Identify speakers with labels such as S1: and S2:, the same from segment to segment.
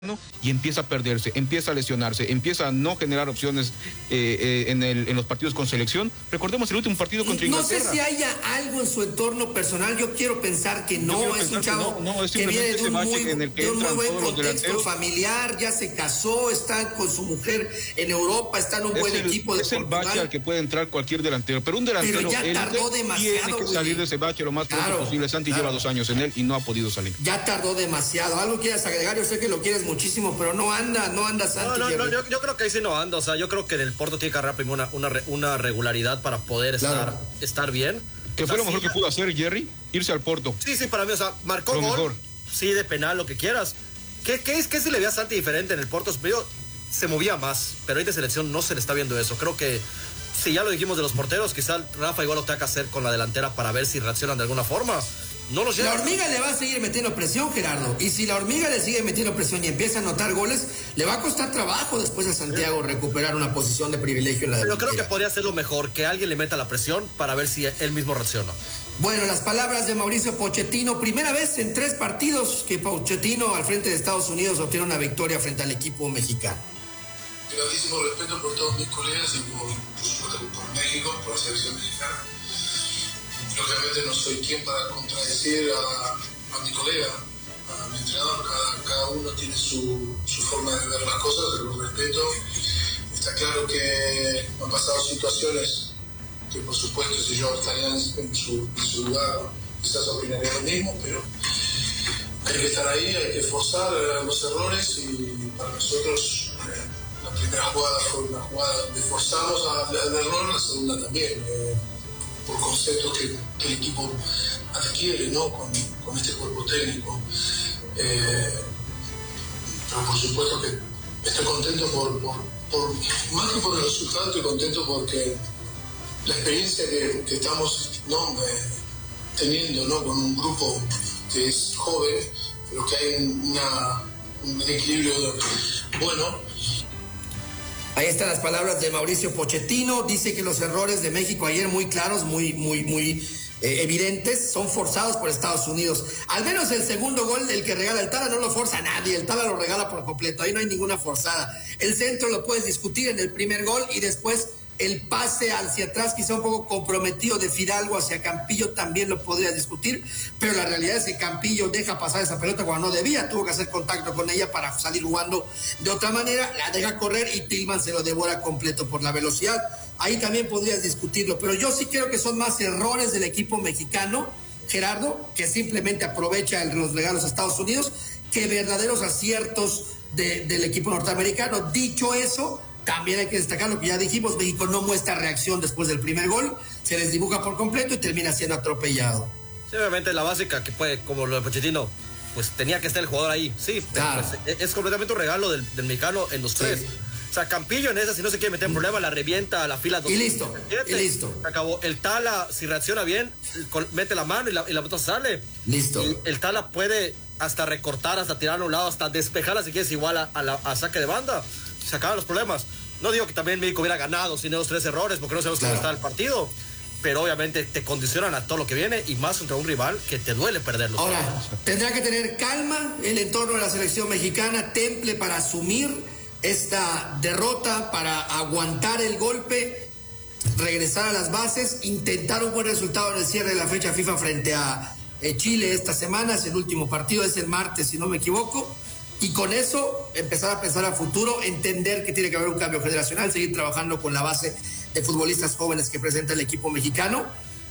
S1: y empieza a perderse, empieza a lesionarse, empieza a no generar opciones en los partidos con selección. Recordemos el último partido contra Inglaterra.
S2: No sé si haya algo en su entorno personal, yo quiero pensar que no, es un chavo que viene de un muy buen contexto familiar, ya se casó, está con su mujer en Europa, está en un buen equipo de Portugal.
S1: Es el bache al que puede entrar cualquier delantero, pero un delantero
S2: ya tardó demasiado,
S1: tiene que salir de ese bache lo más pronto posible. Santi lleva 2 años en él y no ha podido salir.
S2: Ya tardó demasiado. ¿Algo quieras agregar? Yo sé que lo quieres muchísimo, pero no anda Santi.
S3: Yo creo que ahí sí no anda, o sea, yo creo que en el Porto tiene que agarrar primero una regularidad para poder estar bien.
S1: ¿Qué fue lo mejor que pudo hacer Jerry? Irse al Porto.
S3: Sí, para mí, o sea, marcó gol, mejor. Sí, de penal, lo que quieras. ¿Qué se le veía a Santi diferente en el Porto? Se movía más, pero ahorita de selección no se le está viendo eso. Creo que, si ya lo dijimos de los porteros, quizá Rafa igual lo tenga que hacer con la delantera para ver si reaccionan de alguna forma. No los
S2: la hormiga le va a seguir metiendo presión, Gerardo, y si la hormiga le sigue metiendo presión y empieza a anotar goles, le va a costar trabajo después a Santiago recuperar una posición de privilegio en la delantera.
S3: Yo creo que podría ser lo mejor, que alguien le meta la presión para ver si él mismo reacciona.
S2: Bueno, las palabras de Mauricio Pochettino, primera vez en 3 partidos que Pochettino al frente de Estados Unidos obtiene una victoria frente al equipo mexicano.
S4: Grandísimo respeto por todos mis colegas y por México, por la selección mexicana. Lógicamente no soy quien para contradecir a mi colega, a mi entrenador. Cada uno tiene su forma de ver las cosas, lo respeto. Está claro que han pasado situaciones que, por supuesto, si yo estaría en su lugar, quizás opinaría lo mismo, pero hay que estar ahí, hay que forzar los errores, y para nosotros la primera jugada fue una jugada donde forzamos al error, la segunda también. Por conceptos que el equipo adquiere, ¿no? con este cuerpo técnico. Pero por supuesto que estoy contento por más que por el resultado, estoy contento porque la experiencia que estamos teniendo, ¿no? con un grupo que es joven, pero que hay un equilibrio bueno.
S2: Ahí están las palabras de Mauricio Pochettino. Dice que los errores de México ayer muy claros, muy evidentes, son forzados por Estados Unidos. Al menos el segundo gol, el que regala el Tala, no lo forza a nadie. El Tala lo regala por completo. Ahí no hay ninguna forzada. El centro lo puedes discutir en el primer gol, y después el pase hacia atrás, quizá un poco comprometido, de Fidalgo hacia Campillo, también lo podría discutir, pero la realidad es que Campillo deja pasar esa pelota cuando no debía, tuvo que hacer contacto con ella para salir jugando de otra manera, la deja correr y Tillman se lo devora completo por la velocidad. Ahí también podrías discutirlo, pero yo sí creo que son más errores del equipo mexicano, Gerardo, que simplemente aprovecha los regalos a Estados Unidos, que verdaderos aciertos del equipo norteamericano. Dicho eso, también hay que destacar lo que ya dijimos, México no muestra reacción después del primer gol, se les dibuja por completo y termina siendo atropellado.
S3: Sí, obviamente la básica que puede, como lo de Pochettino, pues tenía que estar el jugador ahí, sí,
S2: claro.
S3: Pues, es completamente un regalo del mexicano en los 3. O sea, Campillo en esa, si no se quiere meter en problema, la revienta a la fila 2.
S2: Y listo.
S3: Se acabó. El Tala, si reacciona bien, mete la mano y la pelota sale.
S2: Listo.
S3: El Tala puede hasta recortar, hasta tirar a un lado, hasta despejarla si quieres, igual a saque de banda. Se acaban los problemas. No digo que también México hubiera ganado sin esos 3 errores, porque no sabemos cómo está el partido, pero obviamente te condicionan a todo lo que viene, y más contra un rival que te duele perderlo.
S2: Ahora, tendrá que tener calma el entorno de la selección mexicana, temple para asumir esta derrota, para aguantar el golpe, regresar a las bases, intentar un buen resultado en el cierre de la fecha FIFA frente a Chile esta semana. Es el último partido, es el martes si no me equivoco, y con eso empezar a pensar a futuro, entender que tiene que haber un cambio generacional, seguir trabajando con la base de futbolistas jóvenes que presenta el equipo mexicano,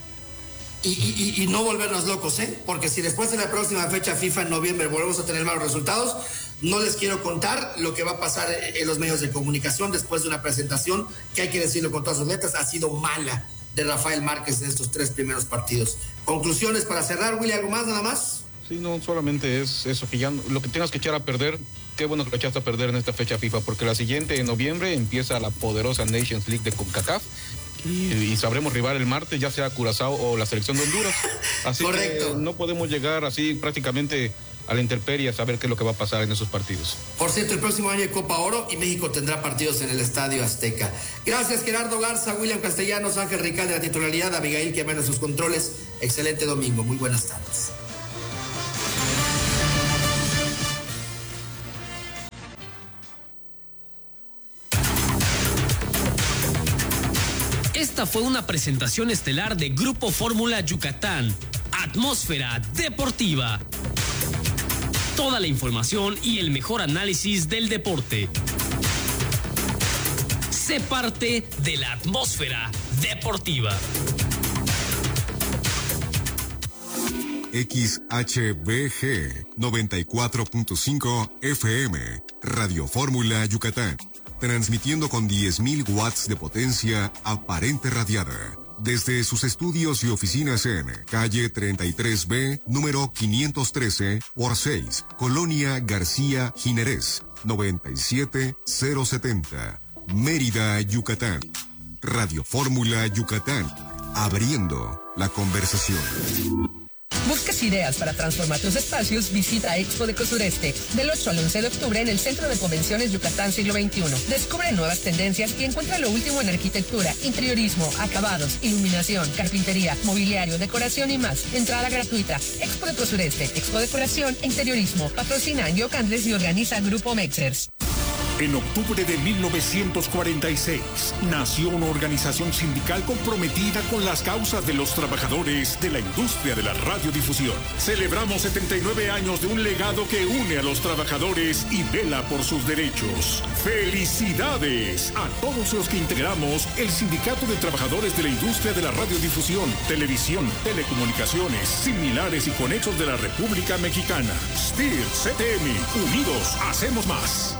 S2: y no volvernos locos, porque si después de la próxima fecha FIFA en noviembre volvemos a tener malos resultados, no les quiero contar lo que va a pasar en los medios de comunicación después de una presentación que, hay que decirlo con todas sus letras, ha sido mala, de Rafael Márquez en estos 3 primeros partidos. Conclusiones para cerrar, Willy, ¿algo más, nada más?
S1: Sí, no, solamente es eso, que ya lo que tengas que echar a perder, qué bueno que lo echaste a perder en esta fecha FIFA, porque la siguiente, en noviembre, empieza la poderosa Nations League de CONCACAF, y sabremos rival el martes, ya sea Curazao o la selección de Honduras. Así
S2: Correcto.
S1: Que no podemos llegar así prácticamente a la intemperie a saber qué es lo que va a pasar en esos partidos.
S2: Por cierto, el próximo año hay Copa Oro y México tendrá partidos en el Estadio Azteca. Gracias, Gerardo Garza, William Castellanos, Ángel Ricalde, la titularidad, Abigail que sus controles. Excelente domingo, muy buenas tardes.
S5: Esta fue una presentación estelar de Grupo Fórmula Yucatán, Atmósfera Deportiva. Toda la información y el mejor análisis del deporte. Sé parte de la Atmósfera Deportiva.
S6: XHBG 94.5 FM, Radio Fórmula Yucatán, transmitiendo con 10.000 watts de potencia aparente radiada, desde sus estudios y oficinas en calle 33B, número 513/6, Colonia García Ginerés, 97070, Mérida, Yucatán. Radio Fórmula Yucatán, abriendo la conversación.
S7: ¿Buscas ideas para transformar tus espacios? Visita Expo Deco Sureste del 8 al 11 de octubre en el Centro de Convenciones Yucatán Siglo XXI. Descubre nuevas tendencias y encuentra lo último en arquitectura, interiorismo, acabados, iluminación, carpintería, mobiliario, decoración y más. Entrada gratuita. Expo Deco Sureste, Expo Decoración e Interiorismo. Patrocina Yoc Andrés y organiza Grupo Mexers.
S8: En octubre de 1946, nació una organización sindical comprometida con las causas de los trabajadores de la industria de la radiodifusión. Celebramos 79 años de un legado que une a los trabajadores y vela por sus derechos. ¡Felicidades a todos los que integramos el Sindicato de Trabajadores de la Industria de la Radiodifusión, Televisión, Telecomunicaciones, similares y conexos de la República Mexicana! STIR, CTM, unidos hacemos más.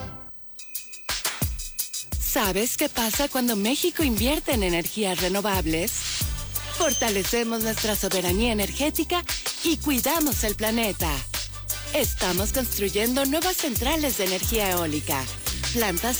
S9: ¿Sabes qué pasa cuando México invierte en energías renovables? Fortalecemos nuestra soberanía energética y cuidamos el planeta. Estamos construyendo nuevas centrales de energía eólica, plantas